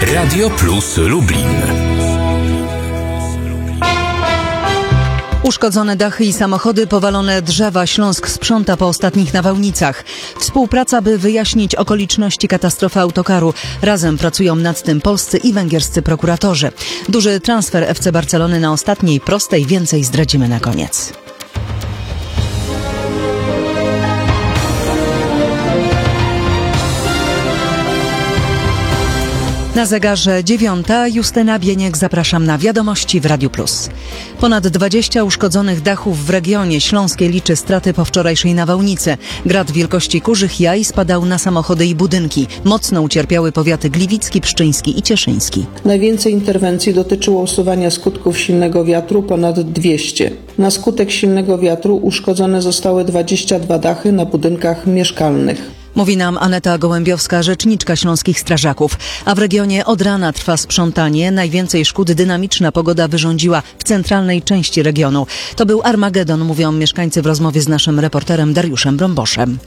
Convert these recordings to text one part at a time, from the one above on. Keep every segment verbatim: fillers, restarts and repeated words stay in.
Radio Plus Lublin. Uszkodzone dachy i samochody, powalone drzewa. Śląsk sprząta po ostatnich nawałnicach. Współpraca, by wyjaśnić okoliczności katastrofy autokaru. Razem pracują nad tym polscy i węgierscy prokuratorzy. Duży transfer F C Barcelony na ostatniej prostej. Więcej zdradzimy na koniec. Na zegarze dziewiąta. Justyna Bieniek, zapraszam na wiadomości w Radiu Plus. Ponad dwadzieścia uszkodzonych dachów w regionie. Śląskie liczy straty po wczorajszej nawałnicy. Grad wielkości kurzych jaj spadał na samochody i budynki. Mocno ucierpiały powiaty gliwicki, pszczyński i cieszyński. Najwięcej interwencji dotyczyło usuwania skutków silnego wiatru, ponad dwieście. Na skutek silnego wiatru uszkodzone zostały dwadzieścia dwa dachy na budynkach mieszkalnych. Mówi nam Aneta Gołębiowska, rzeczniczka śląskich strażaków. A w regionie od rana trwa sprzątanie. Najwięcej szkód dynamiczna pogoda wyrządziła w centralnej części regionu. To był Armagedon, mówią mieszkańcy w rozmowie z naszym reporterem Dariuszem Brąboszem.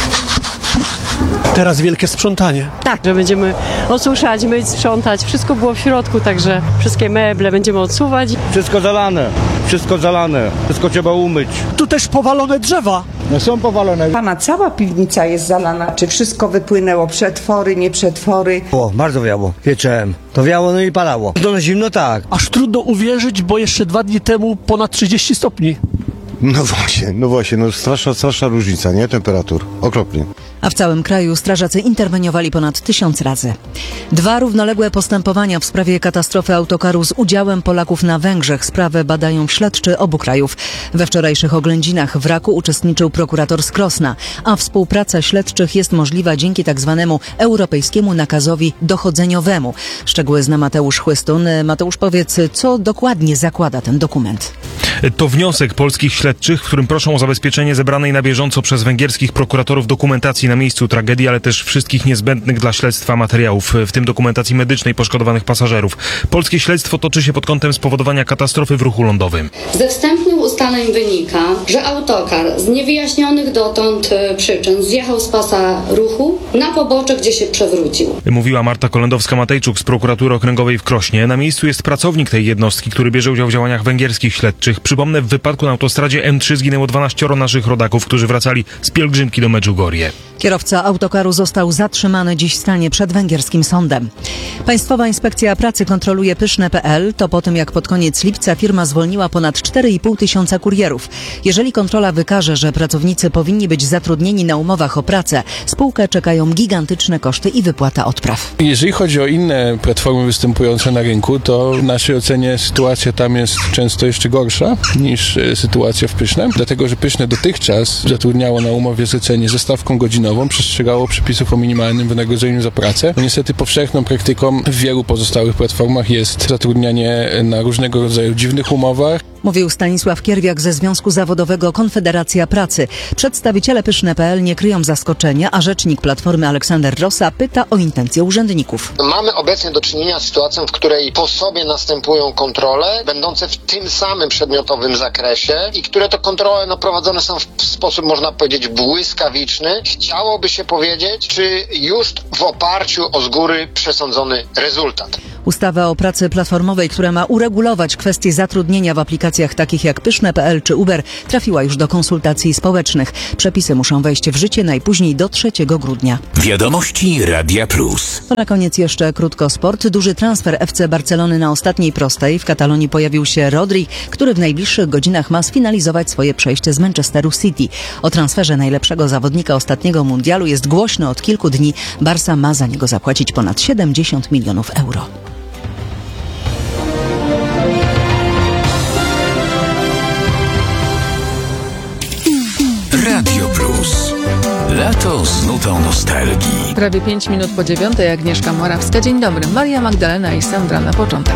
Teraz wielkie sprzątanie. Tak, że będziemy osuszać, myć, sprzątać. Wszystko było w środku, także wszystkie meble będziemy odsuwać. Wszystko zalane, wszystko zalane, wszystko trzeba umyć. Tu też powalone drzewa. No są powalone. Pana cała piwnica jest zalana. Czy wszystko wypłynęło? Przetwory, nie przetwory? O, bardzo wiało. Pieczem. To wiało, no i palało. To na zimno tak. Aż trudno uwierzyć, bo jeszcze dwa dni temu ponad trzydzieści stopni. No właśnie, no właśnie, no straszna, straszna różnica, nie? Temperatur. Okropnie. A w całym kraju strażacy interweniowali ponad tysiąc razy. Dwa równoległe postępowania w sprawie katastrofy autokaru z udziałem Polaków na Węgrzech. Sprawę badają śledczy obu krajów. We wczorajszych oględzinach wraku uczestniczył prokurator z Krosna, a współpraca śledczych jest możliwa dzięki tak zwanemu europejskiemu nakazowi dochodzeniowemu. Szczegóły zna Mateusz Chłystun. Mateusz, powiedz, co dokładnie zakłada ten dokument? To wniosek polskich śledczych, w którym proszą o zabezpieczenie zebranej na bieżąco przez węgierskich prokuratorów dokumentacji na miejscu tragedii, ale też wszystkich niezbędnych dla śledztwa materiałów, w tym dokumentacji medycznej poszkodowanych pasażerów. Polskie śledztwo toczy się pod kątem spowodowania katastrofy w ruchu lądowym. Ze wstępnych ustaleń wynika, że autokar z niewyjaśnionych dotąd przyczyn zjechał z pasa ruchu na pobocze, gdzie się przewrócił. Mówiła Marta Kolendowska-Matejczuk z prokuratury okręgowej w Krośnie. Na miejscu jest pracownik tej jednostki, który bierze udział w działaniach węgierskich śledczych. Przypomnę, w wypadku na autostradzie M trzy zginęło dwanaścioro naszych rodaków, którzy wracali z pielgrzymki do Medjugorje. Kierowca autokaru został zatrzymany, dziś stanie przed węgierskim sądem. Państwowa Inspekcja Pracy kontroluje pyszne kropka pe el. To po tym, jak pod koniec lipca firma zwolniła ponad cztery i pół tysiąca kurierów. Jeżeli kontrola wykaże, że pracownicy powinni być zatrudnieni na umowach o pracę, spółkę czekają gigantyczne koszty i wypłata odpraw. Jeżeli chodzi o inne platformy występujące na rynku, to w naszej ocenie sytuacja tam jest często jeszcze gorsza niż sytuacja w Pyszne, dlatego że Pyszne dotychczas zatrudniało na umowie zlecenie ze stawką godzinową, przestrzegało przepisów o minimalnym wynagrodzeniu za pracę. No niestety powszechną praktyką w wielu pozostałych platformach jest zatrudnianie na różnego rodzaju dziwnych umowach. Mówił Stanisław Kierwiak ze Związku Zawodowego Konfederacja Pracy. Przedstawiciele pyszne kropka pe el nie kryją zaskoczenia, a rzecznik Platformy Aleksander Rosa pyta o intencje urzędników. Mamy obecnie do czynienia z sytuacją, w której po sobie następują kontrole, będące w tym samym przedmiotowym zakresie i które to kontrole no, prowadzone są w sposób, można powiedzieć, błyskawiczny. Chciałoby się powiedzieć, czy już w oparciu o z góry przesądzony rezultat. Ustawa o pracy platformowej, która ma uregulować kwestie zatrudnienia w aplikacjach takich jak pyszne kropka pe el czy Uber, trafiła już do konsultacji społecznych. Przepisy muszą wejść w życie najpóźniej do trzeciego grudnia. Wiadomości Radia Plus. To na koniec jeszcze krótko sport. Duży transfer F C Barcelony na ostatniej prostej. W Katalonii pojawił się Rodri, który w najbliższych godzinach ma sfinalizować swoje przejście z Manchesteru City. O transferze najlepszego zawodnika ostatniego mundialu jest głośno od kilku dni. Barca ma za niego zapłacić ponad siedemdziesiąt milionów euro. Radio Plus. Lato z nutą nostalgii. Prawie pięć minut po dziewiątej. Agnieszka Morawska. Dzień dobry. Maria Magdalena i Sandra na początek.